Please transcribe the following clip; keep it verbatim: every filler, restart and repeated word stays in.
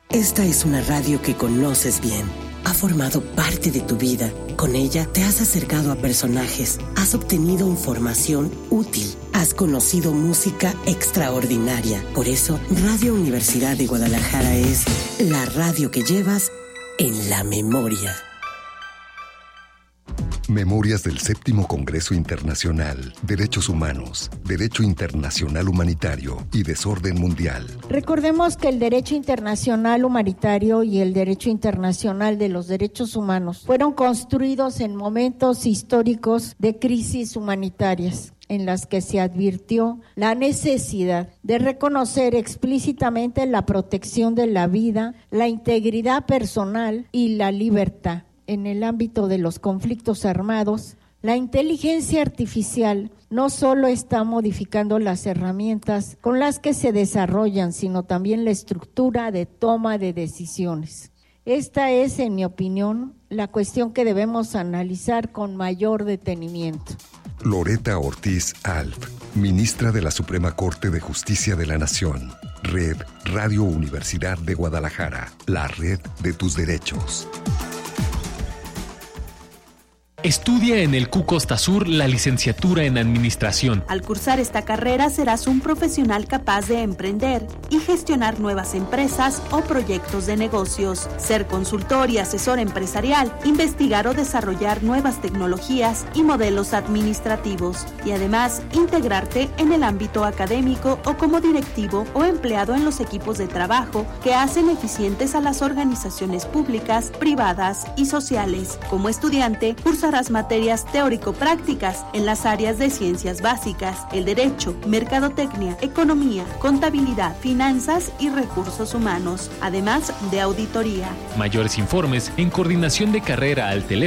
Esta es una radio que conoces bien. Ha formado parte de tu vida. Con ella te has acercado a personajes, has obtenido información útil, has conocido música extraordinaria. Por eso, Radio Universidad de Guadalajara es la radio que llevas en la memoria. Memorias del Séptimo Congreso Internacional, Derechos Humanos, Derecho Internacional Humanitario y Desorden Mundial. Recordemos que el derecho internacional humanitario y el derecho internacional de los derechos humanos fueron construidos en momentos históricos de crisis humanitarias, en las que se advirtió la necesidad de reconocer explícitamente la protección de la vida, la integridad personal y la libertad. En el ámbito de los conflictos armados, la inteligencia artificial no solo está modificando las herramientas con las que se desarrollan, sino también la estructura de toma de decisiones. Esta es, en mi opinión, la cuestión que debemos analizar con mayor detenimiento. Loreta Ortiz Alf, ministra de la Suprema Corte de Justicia de la Nación. Red Radio Universidad de Guadalajara, la red de tus derechos. Estudia en el C U Costa Sur la licenciatura en Administración. Al cursar esta carrera serás un profesional capaz de emprender y gestionar nuevas empresas o proyectos de negocios, ser consultor y asesor empresarial, investigar o desarrollar nuevas tecnologías y modelos administrativos, y además integrarte en el ámbito académico o como directivo o empleado en los equipos de trabajo que hacen eficientes a las organizaciones públicas, privadas y sociales. Como estudiante, cursarás materias teórico-prácticas en las áreas de ciencias básicas, el derecho, mercadotecnia, economía, contabilidad, finanzas y recursos humanos, además de auditoría. Mayores informes en coordinación de carrera al teléfono